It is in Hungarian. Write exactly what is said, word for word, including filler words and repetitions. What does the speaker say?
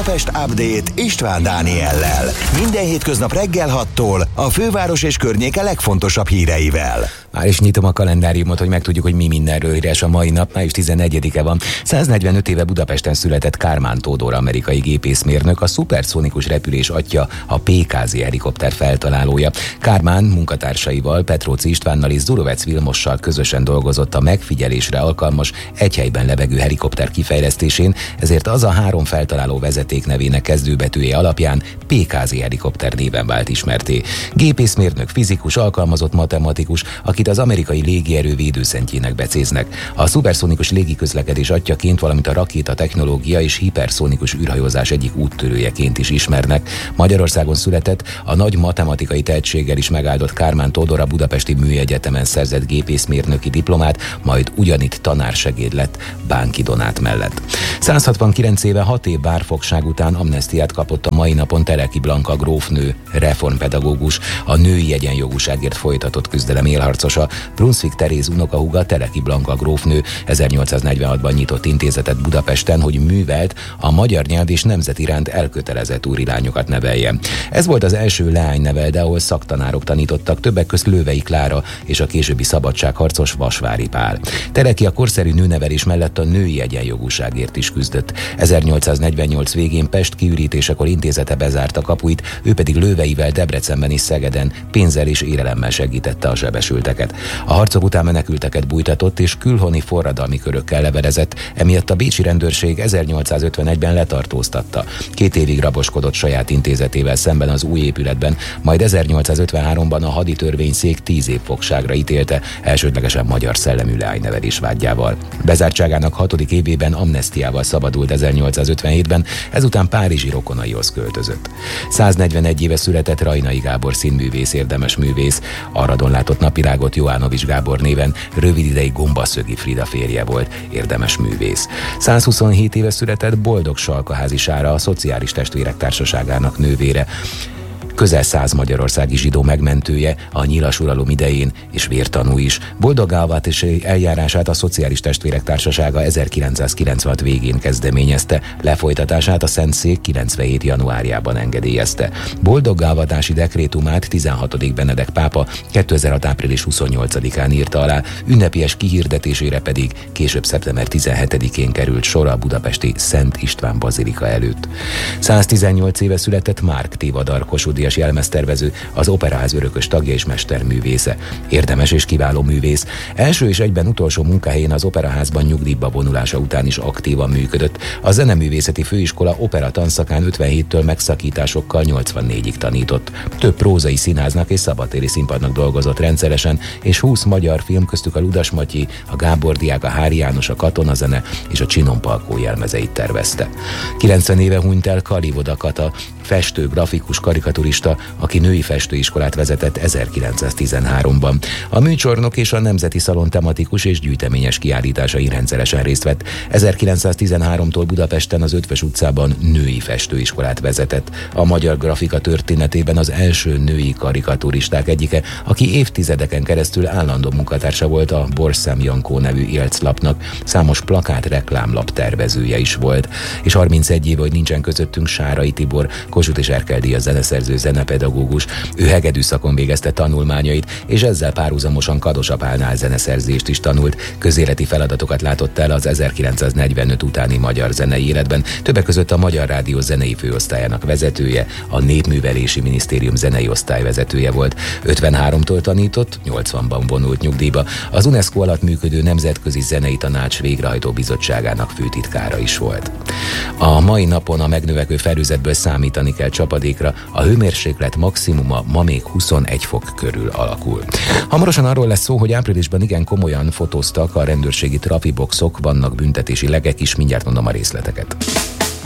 Budapest Update István Dániellel. Minden hétköznap reggel hattól a főváros és környéke legfontosabb híreivel. Már is nyitom a kalendáriumot, hogy megtudjuk, hogy mi mindenről híres a mai nap. Május tizennegyedike van. száznegyvenöt éve Budapesten született Kármán Tódor amerikai gépészmérnök, a szuperszónikus repülés atya, a pé ká zé helikopter feltalálója. Kármán munkatársaival, Petróczy Istvánnal és Zurovec Vilmossal közösen dolgozott a megfigyelésre alkalmas, egy helyben lebegő helikopter kifejlesztésén, ezért az a három feltaláló vezeték nevének kezdőbetűje alapján pé ká zé helikopter néven vált ismerté. Gépészmérnök, fizikus, alkalmazott matematikus, akit az amerikai légierő védőszentjének becéznek. A szuperszónikus légiközlekedés atyaként, valamint a rakéta technológia és hiperszónikus űrhajózás egyik úttörőjeként is ismernek. Magyarországon született, a nagy matematikai tehetséggel is megáldott Kármán Tódor a Budapesti Műegyetemen szerzett gépészmérnöki diplomát, majd ugyanitt tanársegéd lett Bánki Donát mellett. száz hatvankilenc éve hat év bárfogság után amnesztiát kapott a mai napon Teleki Blanka grófnő, reformpedagógus, a női egyenjogúságért folytatott küzdelem élharcosa. Brunswick Teréz unokahúga, Teleki Blanka grófnő ezernyolcszáznegyvenhatban nyitott intézetet Budapesten, hogy művelt, a magyar nyelv és nemzet iránt elkötelezett úrilányokat nevelje. Ez volt az első leánynevel, ahol szaktanárok tanítottak, többek közt Lővei Klára és a későbbi szabadságharcos Vasvári Pál. Teleki a korszerű nőnevelés mellett a női egyenjogúságért is küzdött. ezernyolcszáznegyvennyolc végén Pest kiürítésekor intézete bezárta kapuit, ő pedig Lőveivel, Debrecenben és Szegeden pénzzel és érelemmel segítette a sebesülteket. A harcok után menekülteket bújtatott és külhoni forradalmi körökkel levelezett, emiatt a bécsi rendőrség ezernyolcszázötvenegyben letartóztatta. Két évig raboskodott saját intézetével szemben az új épületben, majd ezernyolcszázötvenháromban a haditörvényszék tíz év fogságra ítélte, elsődlegesen magyar szellemű leánynevelés vágyával. Bezártságának hatodik évében amnesztiával szabadult ezernyolcszázötvenhétben, ezután párizsi rokonaihoz költözött. száznegyvenegy éve született Rajnai Gábor színművész, érdemes művész. Aradon látott napvilágot Joánovics Gábor néven, rövid ideig Gombaszögi Frida férje volt, érdemes művész. százhuszonhét éve született Boldog Salkaházi Sára, a Szociális Testvérek Társaságának nővére. Közel száz magyarországi zsidó megmentője, a nyilas uralom idején és vértanú is. Boldog-gálvátési eljárását a Szociális Testvérek Társasága ezerkilencszázkilencvenhat végén kezdeményezte, lefolytatását a Szentszék kilencvenhét januárjában engedélyezte. Boldog-gálvatási dekrétumát tizenhatodik Benedek pápa kétezer-hat április huszonnyolcadikán írta alá, ünnepies kihirdetésére pedig később szeptember tizenhetedikén került sor a budapesti Szent István bazilika előtt. száztizennyolc éve született Márk Tivadar, Kossuth-díjas jelmeztervező, az Operaház örökös tagja és mesterművésze. Érdemes és kiváló művész. Első és egyben utolsó munkahelyén az Operaházban nyugdíjba vonulása után is aktívan működött. A Zeneművészeti Főiskola opera tanszakán ötvenhéttől megszakításokkal nyolcvannégyig tanított. Több prózai színháznak és szabadtéri színpadnak dolgozott rendszeresen, és húsz magyar film, köztük a Ludas Matyi, a Gábor Diák, a Hári János, a Katonazene és a Csinon Palkó jelmezeit tervezte. kilencven éve hunyt el Kalivoda Kata, festő, grafikus, karikaturista, aki női festőiskolát vezetett ezerkilencszáztizenháromban. A műcsornok és a Nemzeti Szalon tematikus és gyűjteményes kiállításain rendszeresen részt vett. ezerkilencszáztizenháromtól Budapesten az Ötvös utcában női festőiskolát vezetett. A magyar grafika történetében az első női karikaturisták egyike, aki évtizedeken keresztül állandó munkatársa volt a Borszám Jankó nevű élclapnak, számos plakát, reklámlap tervezője is volt. És harmincegy éve, hogy nincsen közöttünk, Sárai Tibor, Kossuth és Erkel díjas zeneszerző, zenepedagógus. Ő hegedű szakon végezte tanulmányait, és ezzel párhuzamosan Kadosa Pálnál zeneszerzést is tanult. Közéleti feladatokat látott el az ezerkilencszáznegyvenöt utáni magyar zenei életben, többek között a Magyar Rádió zenei főosztályának vezetője, a Népművelési Minisztérium zenei osztályvezetője volt. ötvenháromtól tanított, nyolcvanban vonult nyugdíjba. Az UNESCO alatt működő Nemzetközi Zenei Tanács végrehajtó bizottságának főtitkára is volt. A mai napon a megnövekvő felhőzetből számítani kell csapadékra, a hőmérséklet maximuma ma még huszonegy fok körül alakul. Hamarosan arról lesz szó, hogy áprilisban igen komolyan fotóztak a rendőrségi trafiboxok, vannak büntetési legek is, mindjárt mondom a részleteket.